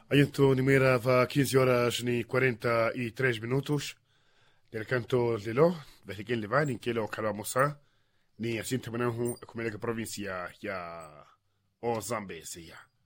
Ayento Nimera va 15 horas ni 43 minutos. Del canto de lo, desde que le va, ni que lo calamosa, ni así te manejo como la provincia ya o Zambésia.